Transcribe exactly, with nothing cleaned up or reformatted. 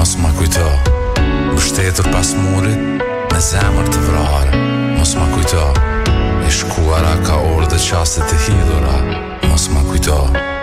mos ma kujto. Mbështetur pas murit, me zemër të vrarë, mos ma kujto. E shkuara ka orë dhe qaset të hidhura, mos ma kujto.